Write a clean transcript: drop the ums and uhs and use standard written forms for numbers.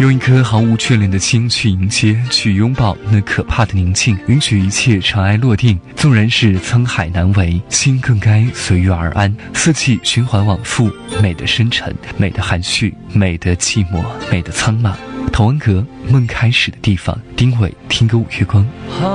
用一颗毫无眷恋的心去迎接，去拥抱那可怕的宁静，允许一切尘埃落定。纵然是沧海难为，心更该随遇而安。四季循环往复，美的深沉，美的含蓄，美的寂寞，美的苍茫。童文阁，梦开始的地方。丁伟听歌五月光。